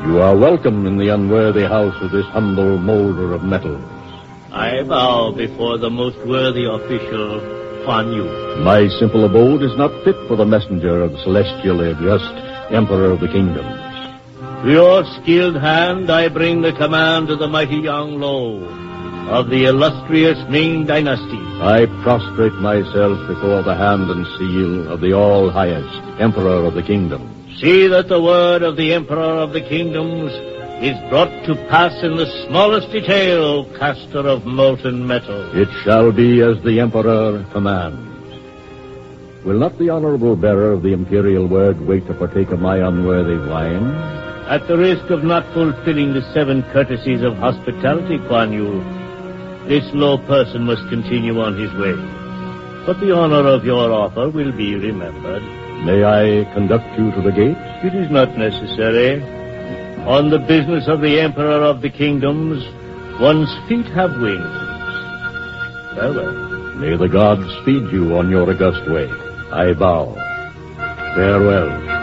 You are welcome in the unworthy house of this humble molder of metals. I bow before the most worthy official, Kuan Yu. My simple abode is not fit for the messenger of the celestially just Emperor of the Kingdoms. To your skilled hand I bring the command of the mighty Yang Lo, of the illustrious Ming Dynasty. I prostrate myself before the hand and seal of the all-highest Emperor of the Kingdoms. See that the word of the Emperor of the Kingdoms is brought to pass in the smallest detail, caster of molten metal. It shall be as the Emperor commands. Will not the honorable bearer of the imperial word wait to partake of my unworthy wine? At the risk of not fulfilling the 7 courtesies of hospitality, Kuan Yu, this low person must continue on his way. But the honor of your offer will be remembered. May I conduct you to the gate? It is not necessary. On the business of the Emperor of the Kingdoms, one's feet have wings. Farewell. May the gods speed you on your august way. I bow. Farewell.